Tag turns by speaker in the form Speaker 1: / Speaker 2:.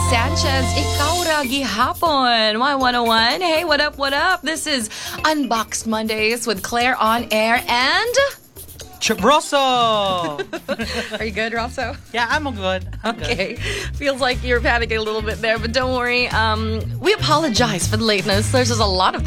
Speaker 1: Sanchez. Ikaw ra gihapon. Y101. Hey, what up, what up? This is Unboxed Mondays with Claire on air and...
Speaker 2: Rosso!
Speaker 1: Are you good, Rosso?
Speaker 2: Yeah, I'm good.
Speaker 1: Okay. Feels like you're panicking a little bit there, but don't worry. We apologize for the lateness. There's just a lot of